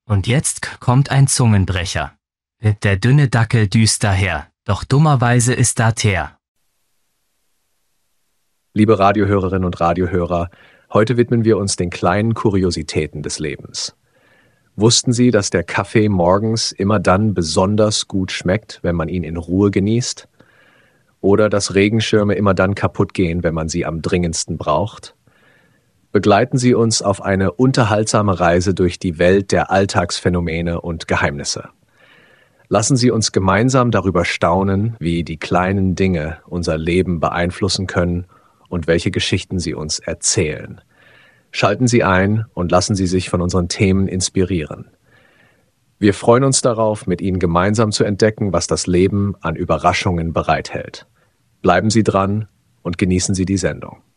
Und jetzt kommt ein Zungenbrecher. Der dünne Dackel düst daher, doch dummerweise ist da Teer. Liebe Radiohörerinnen und Radiohörer, heute widmen wir uns den kleinen Kuriositäten des Lebens. Wussten Sie, dass der Kaffee morgens immer dann besonders gut schmeckt, wenn man ihn in Ruhe genießt? Oder dass Regenschirme immer dann kaputt gehen, wenn man sie am dringendsten braucht? Begleiten Sie uns auf eine unterhaltsame Reise durch die Welt der Alltagsphänomene und Geheimnisse. Lassen Sie uns gemeinsam darüber staunen, wie die kleinen Dinge unser Leben beeinflussen können und welche Geschichten sie uns erzählen. Schalten Sie ein und lassen Sie sich von unseren Themen inspirieren. Wir freuen uns darauf, mit Ihnen gemeinsam zu entdecken, was das Leben an Überraschungen bereithält. Bleiben Sie dran und genießen Sie die Sendung.